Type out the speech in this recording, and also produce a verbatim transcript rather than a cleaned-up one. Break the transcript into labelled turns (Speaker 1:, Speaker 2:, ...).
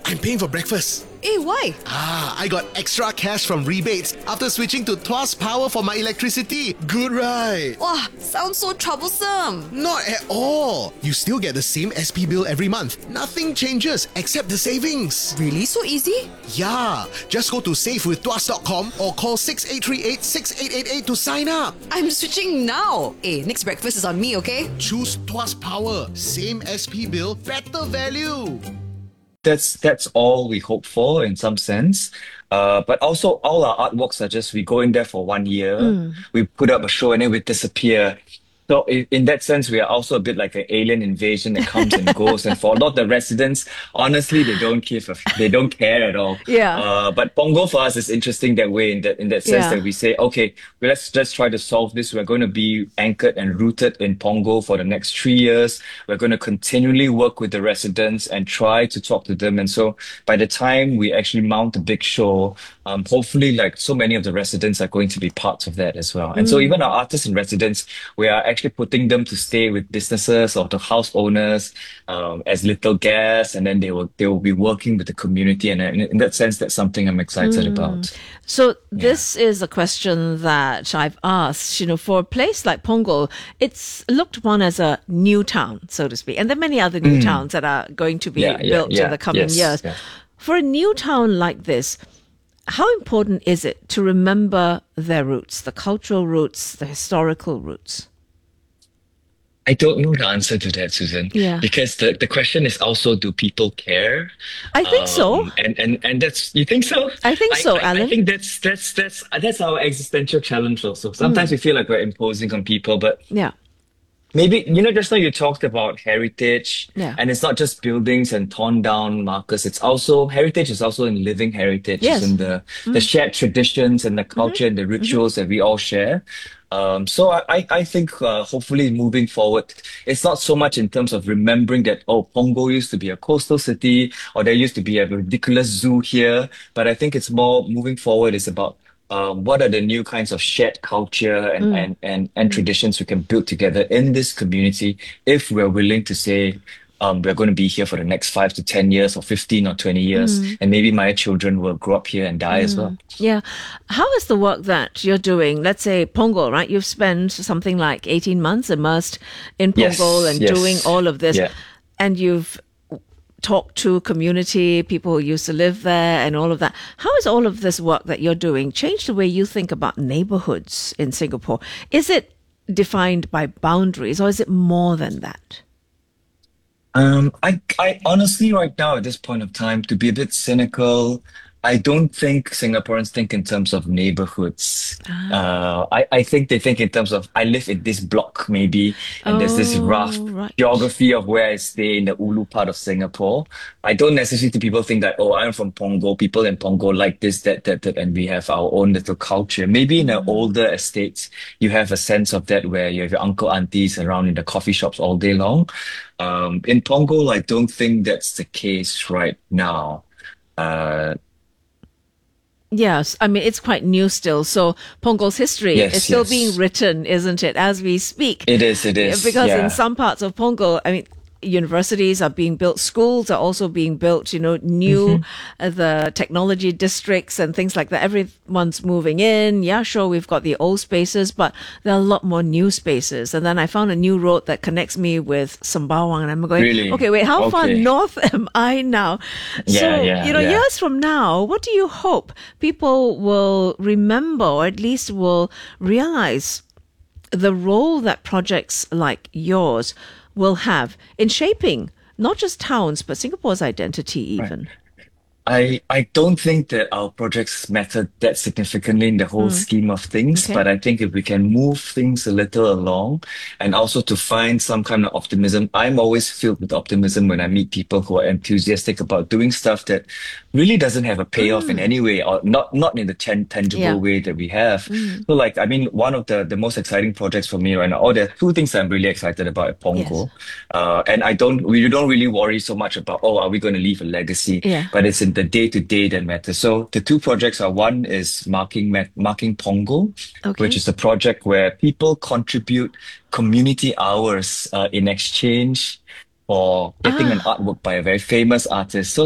Speaker 1: I'm paying for breakfast.
Speaker 2: Eh, why?
Speaker 1: Ah, I got extra cash from rebates after switching to Tuas Power for my electricity. Good, right?
Speaker 2: Wow, sounds so troublesome.
Speaker 1: Not at all. You still get the same S P bill every month. Nothing changes except the savings.
Speaker 2: Really so easy?
Speaker 1: Yeah, just go to save with tuas dot com or call six eight three eight, six eight eight eight to sign up.
Speaker 2: I'm switching now. Eh, next breakfast is on me, okay?
Speaker 1: Choose Tuas Power. Same S P bill, better value.
Speaker 3: That's that's all we hope for in some sense. Uh, but also all our artworks are just we go in there for one year, mm. we put up a show and then we disappear. So in, in that sense, we are also a bit like an alien invasion that comes and goes. And for a lot of the residents, honestly, they don't give a, they don't care at all.
Speaker 4: Yeah.
Speaker 3: Uh, but Punggol for us is interesting that way in that in that sense
Speaker 4: Yeah.
Speaker 3: that we say, okay, well, let's let's try to solve this. We're going to be anchored and rooted in Punggol for the next three years. We're going to continually work with the residents and try to talk to them. And so by the time we actually mount a big show, um, hopefully, like so many of the residents are going to be parts of that as well. And mm. so even our artists and residents, we are actually putting them to stay with businesses or the house owners um, as little guests, and then they will they will be working with the community. And in, in that sense, that's something I'm excited mm. about.
Speaker 4: So this yeah. is a question that I've asked. You know, for a place like Punggol, it's looked upon as a new town, so to speak, and there are many other new mm. towns that are going to be
Speaker 3: yeah, yeah,
Speaker 4: built
Speaker 3: yeah,
Speaker 4: in the coming
Speaker 3: yes,
Speaker 4: years.
Speaker 3: Yeah.
Speaker 4: For a new town like this, how important is it to remember their roots, the cultural roots, the historical roots?
Speaker 3: I don't know the answer to that, Susan.
Speaker 4: Yeah.
Speaker 3: Because the, the question is also, do people care?
Speaker 4: I think
Speaker 3: um,
Speaker 4: so.
Speaker 3: And, and and that's, you think so?
Speaker 4: I think
Speaker 3: I,
Speaker 4: so,
Speaker 3: I,
Speaker 4: Alan.
Speaker 3: I think that's that's that's that's our existential challenge also. Sometimes mm. we feel like we're imposing on people, but
Speaker 4: yeah.
Speaker 3: maybe, you know, just now you talked about heritage,
Speaker 4: yeah.
Speaker 3: and it's not just buildings and torn down markers. It's also, heritage is also in living heritage.
Speaker 4: Yes.
Speaker 3: It's in the,
Speaker 4: mm.
Speaker 3: the shared traditions and the culture mm-hmm. and the rituals mm-hmm. that we all share. Um, so I, I think uh, hopefully moving forward, it's not so much in terms of remembering that, oh, Punggol used to be a coastal city or there used to be a ridiculous zoo here. But I think it's more moving forward is about um, what are the new kinds of shared culture and, mm. and, and, and traditions we can build together in this community if we're willing to say, Um, we're going to be here for the next five to ten years or fifteen or twenty years. Mm. And maybe my children will grow up here and die mm. as well.
Speaker 4: Yeah. How is the work that you're doing? Let's say Punggol, right? You've spent something like eighteen months immersed in Punggol
Speaker 3: yes,
Speaker 4: and
Speaker 3: yes.
Speaker 4: doing all of this.
Speaker 3: Yeah.
Speaker 4: And you've talked to community, people who used to live there and all of that. How has all of this work that you're doing changed the way you think about neighborhoods in Singapore? Is it defined by boundaries or is it more than that?
Speaker 3: Um, I, I honestly, right now at this point of time, to be a bit cynical, I don't think Singaporeans think in terms of neighborhoods. Ah. Uh, I, I think they think in terms of, I live in this block maybe, and oh, there's this rough
Speaker 4: right.
Speaker 3: geography of where I stay in the Ulu part of Singapore. I don't necessarily think people think that, oh, I'm from Punggol, people in Punggol like this, that, that, that, and we have our own little culture. Maybe in mm. an older estates, you have a sense of that where you have your uncle, aunties around in the coffee shops all day long. Um, in Punggol, I don't think that's the case right now. Uh,
Speaker 4: Yes, I mean, it's quite new still. So Punggol's history
Speaker 3: yes,
Speaker 4: is still
Speaker 3: yes.
Speaker 4: being written, isn't it, as we speak?
Speaker 3: It is, it is.
Speaker 4: Because
Speaker 3: yeah.
Speaker 4: in some parts of Punggol, I mean, universities are being built, schools are also being built, you know, new, mm-hmm. uh, the technology districts and things like that. Everyone's moving in. Yeah, sure, we've got the old spaces, but there are a lot more new spaces. And then I found a new road that connects me with Sembawang, and I'm going,
Speaker 3: really?
Speaker 4: okay, wait, how
Speaker 3: okay.
Speaker 4: far north am I now?
Speaker 3: Yeah,
Speaker 4: so,
Speaker 3: yeah,
Speaker 4: you know,
Speaker 3: yeah.
Speaker 4: years from now, what do you hope people will remember, or at least will realize the role that projects like yours will have in shaping not just towns, but Singapore's identity even?
Speaker 3: Right. I, I don't think that our projects matter that significantly in the whole mm. scheme of things,
Speaker 4: okay.
Speaker 3: but I think if we can move things a little along and also to find some kind of optimism. I'm always filled with optimism when I meet people who are enthusiastic about doing stuff that really doesn't have a payoff mm. in any way, or not, not in the ten- tangible yeah. way that we have. Mm. So like, I mean, one of the, the most exciting projects for me right now, oh, there are two things I'm really excited about at Punggol. Yes. Uh, and I don't, we don't really worry so much about, oh, are we going to leave a legacy?
Speaker 4: Yeah.
Speaker 3: But it's in the day-to-day that matters. So the two projects are, one is Marking Marking Punggol, okay. which is a project where people contribute community hours uh, in exchange for getting ah. an artwork by a very famous artist. So